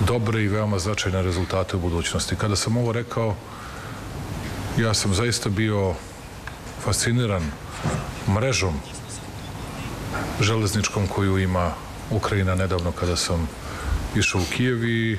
dobre i veoma značajne rezultate u budućnosti. Kada sam ovo rekao, ja sam zaista bio fasciniran mrežom železničkom koju ima Ukrajina nedavno kada sam išao u Kijev i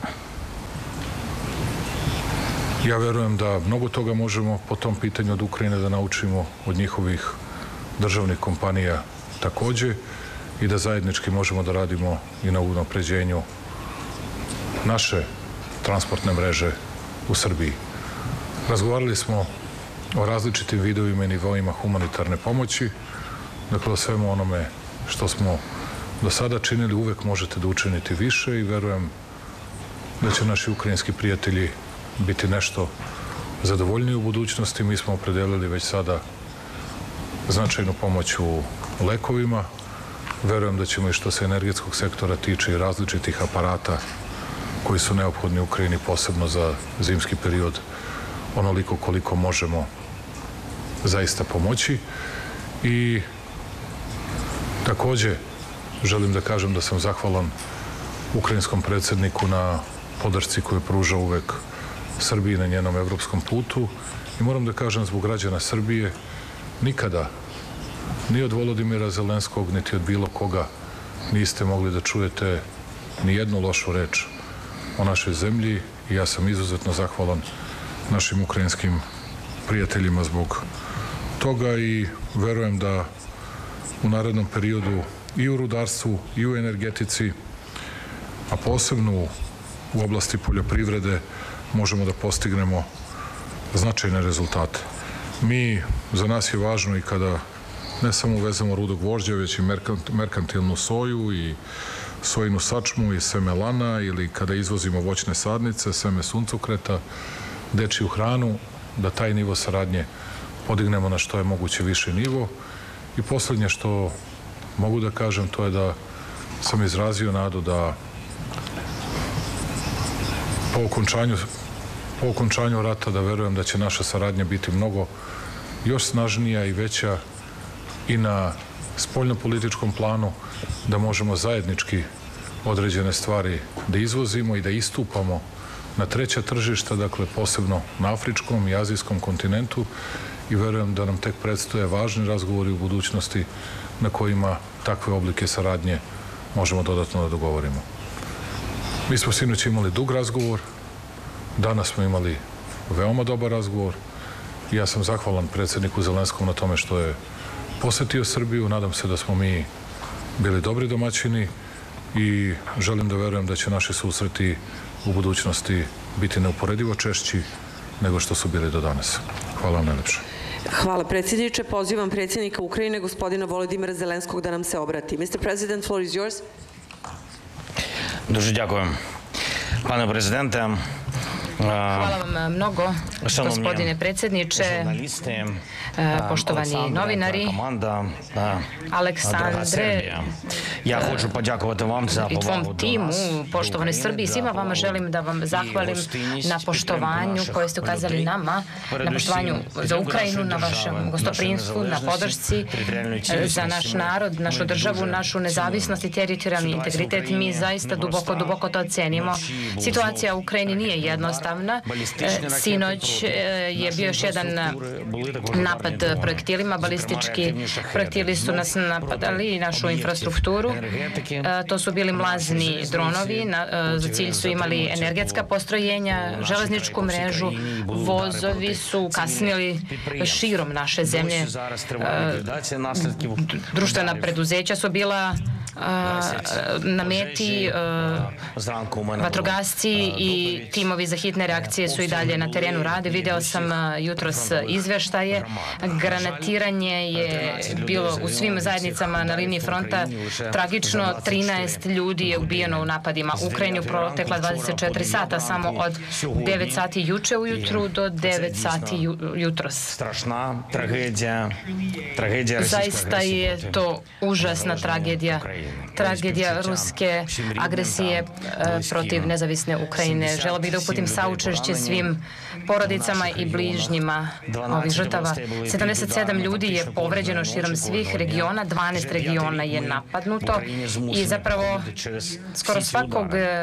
ja verujem da mnogo toga možemo po tom pitanju od Ukrajine da naučimo od njihovih državnih kompanija takođe i da zajednički možemo da radimo i na unapređenju naše transportne mreže u Srbiji. Razgovarali smo o različitim vidovima i nivoima humanitarne pomoći. Dakle, o svemu onome što smo do sada činili, uvek možete da učinite više i verujem da će naši ukrajinski prijatelji biti nešto zadovoljniji u budućnosti. Mi smo opredelili već sada značajnu pomoć u lekovima. Verujem da ćemo i što se energetskog sektora tiče i različitih aparata koji su neophodni u Ukrajini, posebno za zimski period, onoliko koliko možemo zaista pomoći. I takođe želim da kažem da sam zahvalan ukrajinskom predsjedniku na podršci koju pruža uvek Srbiji na njenom evropskom putu i moram da kažem zbog građana Srbije nikada ni od Volodimira Zelenskog niti od bilo koga niste mogli da čujete ni jednu lošu reč o našoj zemlji i ja sam izuzetno zahvalan našim ukrajinskim prijateljima zbog toga i verujem da u narednom periodu i u rudarstvu i u energetici, a posebno u oblasti poljoprivrede možemo da postignemo značajne rezultate. Za nas je važno i kada ne samo uvezemo rudo gvožđa, već i merkantilnu soju i sojinu sačmu i seme lana ili kada izvozimo voćne sadnice, seme suncokreta, dečiju hranu, da taj nivo saradnje podignemo na što je moguće viši nivo. I poslednje što mogu da kažem to je da sam izrazio nadu da po okončanju rata da verujem da će naša saradnja biti mnogo još snažnija i veća i na spoljnopolitičkom planu, da možemo zajednički određene stvari da izvozimo i da istupamo na treća tržišta, dakle posebno na afričkom i azijskom kontinentu i verujem da nam tek predstoje važni razgovori u budućnosti na kojima takve oblike saradnje možemo dodatno da dogovorimo. Mi smo sinoć imali dug razgovor, danas smo imali veoma dobar razgovor i ja sam zahvalan predsjedniku Zelenskom na tome što je posetio Srbiju. Nadam se da smo mi bili dobri domaćini i želim da verujem da će naši susreti u budućnosti biti neuporedivo češći nego što su bili do danas. Hvala vam najlepše. Hvala predsjedniče. Pozivam predsjednika Ukrajine, gospodina Volodimira Zelenskog, da nam se obrati. Mr. President, floor is yours. Дуже дякую, пане президенте. Hvala vam mnogo, gospodine predsjedniče, poštovani novinari, Aleksandre i tvom timu, poštovanoj Srbiji, svima vama želim da vam zahvalim na poštovanju koje ste ukazali nama, na poštovanju za Ukrajinu, na vašem gostoprimstvu, na podršci za naš narod, našu državu, našu nezavisnost i teritorijalni integritet. Mi zaista duboko to cenimo. Situacija u Ukrajini nije jednostavna. Sinoć je bio još jedan napad projektilima, balistički projektili su nas napadali i našu infrastrukturu. To su bili mlazni dronovi, za cilj su imali energetska postrojenja, železničku mrežu, vozovi su kasnili širom naše zemlje. Društvena preduzeća su bila na meti, vatrogasci i timovi za hitne reakcije su i dalje na terenu rade. Video sam jutros izveštaje. Granatiranje je bilo u svim zajednicama na liniji fronta. Tragično, 13 ljudi je ubijeno u napadima u Ukrajini u protekla 24 sata, samo od 9 sati juče ujutru do 9 sati jutros. Zaista je to užasna tragedija. Tragedija ruske agresije protiv nezavisne Ukrajine. Želeo bih da uputim saučešće svim porodicama i bližnjima ovih žrtava. 77 ljudi je povređeno širom svih regiona, 12 regiona je napadnuto i zapravo skoro svakog